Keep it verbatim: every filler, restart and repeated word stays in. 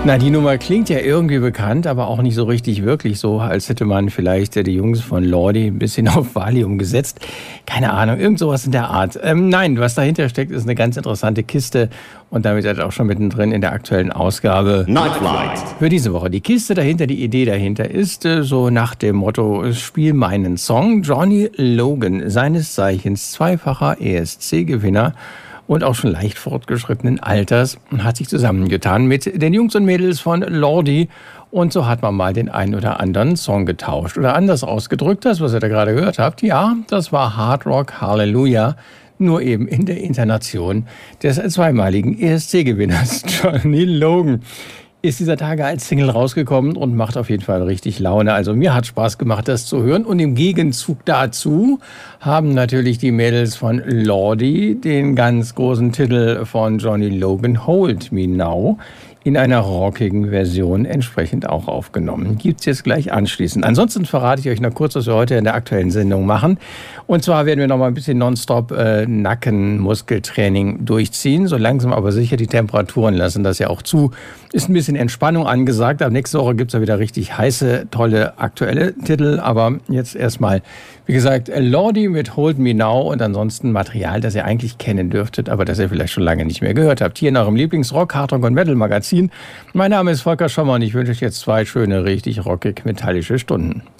Na, die Nummer klingt ja irgendwie bekannt, aber auch nicht so richtig wirklich so, als hätte man vielleicht die Jungs von Lordi ein bisschen auf Valium gesetzt. Keine Ahnung, irgend sowas in der Art. Ähm, nein, was dahinter steckt, ist eine ganz interessante Kiste und damit seid ihr auch schon mittendrin in der aktuellen Ausgabe Nightflight. Für diese Woche. Die Kiste dahinter, die Idee dahinter ist äh, so nach dem Motto, spiel meinen Song. Johnny Logan, seines Zeichens zweifacher E S C-Gewinner, und auch schon leicht fortgeschrittenen Alters, hat sich zusammengetan mit den Jungs und Mädels von Lordi. Und so hat man mal den einen oder anderen Song getauscht. Oder anders ausgedrückt, das, was ihr da gerade gehört habt, ja, das war Hard Rock Hallelujah, nur eben in der Intonation des zweimaligen E S C-Gewinners Johnny Logan. Ist dieser Tage als Single rausgekommen und macht auf jeden Fall richtig Laune. Also mir hat Spaß gemacht, das zu hören. Und im Gegenzug dazu haben natürlich die Mädels von Lordi den ganz großen Titel von Johnny Logan, Hold Me Now, in einer rockigen Version entsprechend auch aufgenommen. Gibt's jetzt gleich anschließend. Ansonsten verrate ich euch noch kurz, was wir heute in der aktuellen Sendung machen. Und zwar werden wir noch mal ein bisschen nonstop äh, Nackenmuskeltraining durchziehen. So langsam aber sicher, die Temperaturen lassen das ja auch zu. Ist ein bisschen Entspannung angesagt. Ab nächste Woche gibt's ja wieder richtig heiße, tolle, aktuelle Titel. Aber jetzt erstmal, wie gesagt, Lordi mit Hold Me Now und ansonsten Material, das ihr eigentlich kennen dürftet, aber das ihr vielleicht schon lange nicht mehr gehört habt. Hier in eurem Lieblingsrock, Hardrock und Metal Magazin. Mein Name ist Volker Schommer und ich wünsche euch jetzt zwei schöne, richtig rockig metallische Stunden.